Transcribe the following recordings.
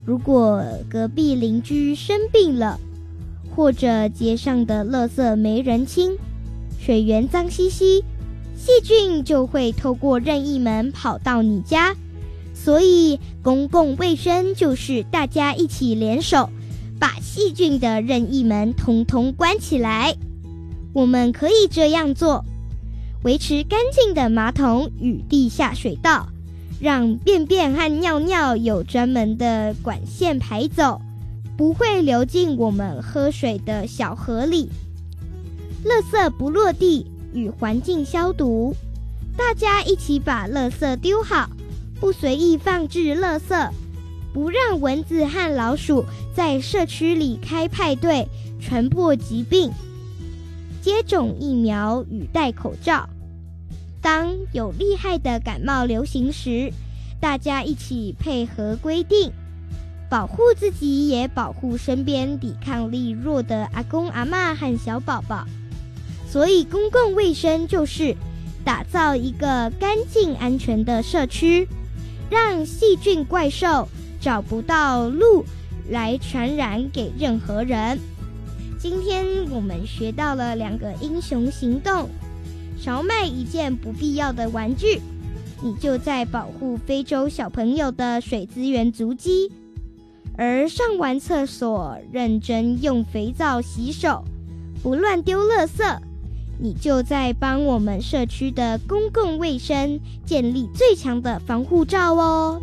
如果隔壁邻居生病了，或者街上的垃圾没人清，水源脏兮兮，细菌就会透过任意门跑到你家。所以公共卫生就是大家一起联手，把细菌的任意门统统关起来。我们可以这样做：维持干净的马桶与地下水道，让便便和尿尿有专门的管线排走，不会流进我们喝水的小河里。垃圾不落地与环境消毒，大家一起把垃圾丢好，不随意放置垃圾，不让蚊子和老鼠在社区里开派对，传播疾病。接种疫苗与戴口罩，当有厉害的感冒流行时，大家一起配合规定，保护自己也保护身边抵抗力弱的阿公阿嬷和小宝宝。所以公共卫生就是打造一个干净安全的社区，让细菌怪兽找不到路来传染给任何人。今天我们学到了2个英雄行动，少买一件不必要的玩具，你就在保护非洲小朋友的水资源足迹；而上完厕所认真用肥皂洗手，不乱丢垃圾，你就在帮我们社区的公共卫生建立最强的防护罩哦。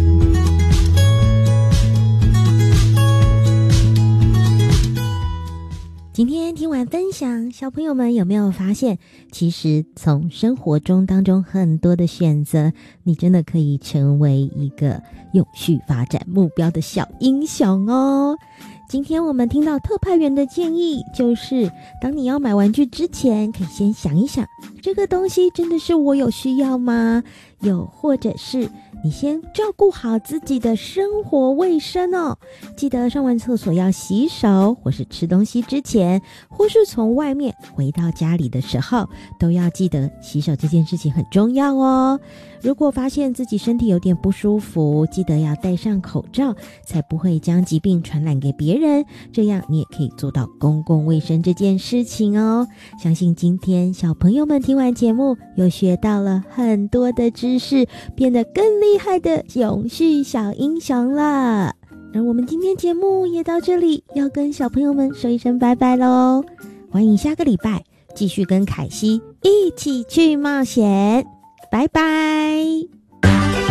今天听完分享，小朋友们有没有发现，其实从生活中当中很多的选择，你真的可以成为一个永续发展目标的小英雄哦。今天我们听到特派员的建议，就是当你要买玩具之前，可以先想一想，这个东西真的是我有需要吗？又或者是你先照顾好自己的生活卫生哦，记得上完厕所要洗手，或是吃东西之前，或是从外面回到家里的时候，都要记得洗手，这件事情很重要哦。如果发现自己身体有点不舒服，记得要戴上口罩，才不会将疾病传染给别人，这样你也可以做到公共卫生这件事情哦。相信今天小朋友们听完节目，又学到了很多的知识，变得更厉害的永续小英雄了。而我们今天节目也到这里，要跟小朋友们说一声拜拜咯。欢迎下个礼拜继续跟凯西一起去冒险，拜拜。